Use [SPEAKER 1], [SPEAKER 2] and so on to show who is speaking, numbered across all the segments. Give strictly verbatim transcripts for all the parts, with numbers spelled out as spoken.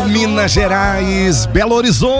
[SPEAKER 1] Minas Gerais, Belo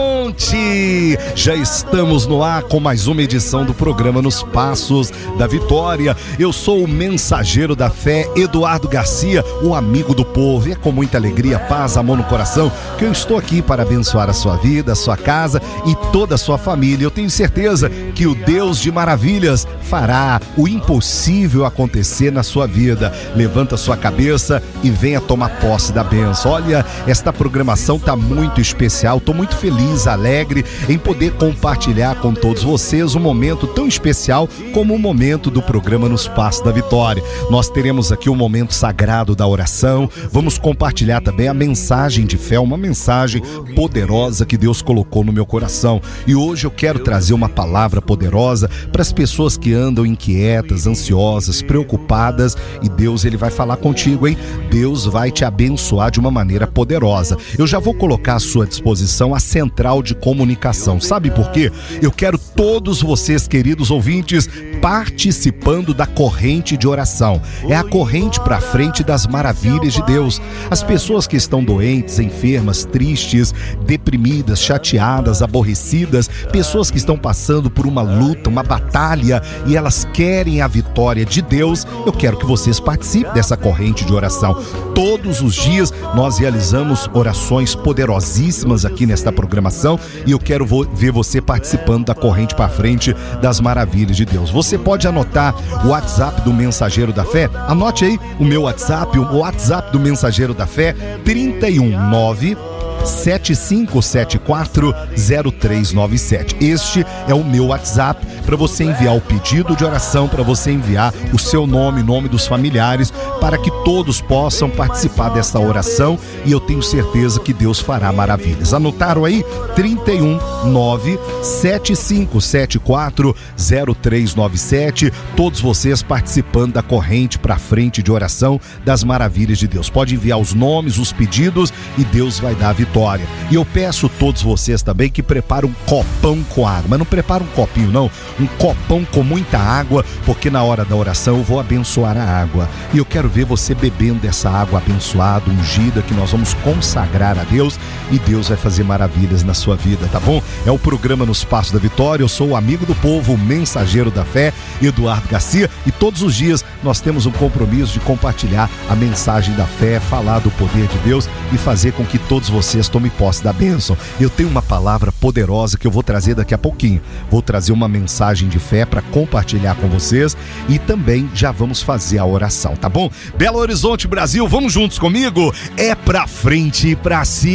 [SPEAKER 1] Horizonte. Já estamos no ar com mais uma edição do programa Nos Passos da Vitória. Eu sou o mensageiro da fé, Eduardo Garcia, o amigo do povo. E é com muita alegria, paz, amor no coração que eu estou aqui para abençoar a sua vida, a sua casa e toda a sua família. Eu tenho certeza que o Deus de maravilhas fará o impossível acontecer na sua vida. Levanta sua cabeça e venha tomar posse da bênção. Olha, esta programação está muito especial. Estou muito feliz, alegre em poder compartilhar com todos vocês um momento tão especial como o momento do programa Nos Passos da Vitória. Nós teremos aqui um momento sagrado da oração. Vamos compartilhar também a mensagem de fé, uma mensagem poderosa que Deus colocou no meu coração. E hoje eu quero trazer uma palavra poderosa para as pessoas que andam inquietas, ansiosas, preocupadas, e Deus, ele vai falar contigo, hein? Deus vai te abençoar de uma maneira poderosa. Eu já vou colocar à sua disposição a central de comunicação. Sabe por quê? Eu quero todos vocês, queridos ouvintes, participando da corrente de oração. É a corrente para frente das maravilhas de Deus. As pessoas que estão doentes, enfermas, tristes, deprimidas, chateadas, aborrecidas, pessoas que estão passando por uma luta, uma batalha e elas querem a vitória de Deus, eu quero que vocês participem dessa corrente de oração. Todos os dias nós realizamos orações poderosíssimas aqui nesta programação e eu quero ver você participando da corrente para frente das maravilhas de Deus. Você pode anotar o WhatsApp do Mensageiro da Fé? Anote aí o meu WhatsApp, o WhatsApp do Mensageiro da Fé, trinta e um, nove sete cinco sete quatro zero três nove sete. Este é o meu WhatsApp para você enviar o pedido de oração, para você enviar o seu nome, nome dos familiares, para que todos possam participar dessa oração e eu tenho certeza que Deus fará maravilhas. Anotaram aí? trinta e um, nove sete cinco sete quatro zero três nove sete. Todos vocês participando da corrente para frente de oração das maravilhas de Deus. Pode enviar os nomes, os pedidos e Deus vai dar a vitória. E eu peço a todos vocês também que preparem um copão com água, mas não prepara um copinho não, um copão com muita água, porque na hora da oração eu vou abençoar a água e eu quero ver você bebendo dessa água abençoada, ungida, que nós vamos consagrar a Deus e Deus vai fazer maravilhas na sua vida, tá bom? É o programa Nos Passos da Vitória. Eu sou o amigo do povo, o mensageiro da fé, Eduardo Garcia, e todos os dias nós temos um compromisso de compartilhar a mensagem da fé, falar do poder de Deus e fazer com que todos vocês tomem posse da bênção. Eu tenho uma palavra poderosa que eu vou trazer daqui a pouquinho. Vou trazer uma mensagem de fé para compartilhar com vocês e também já vamos fazer a oração, tá bom? Belo Horizonte, Brasil, vamos juntos comigo? É pra frente e pra cima.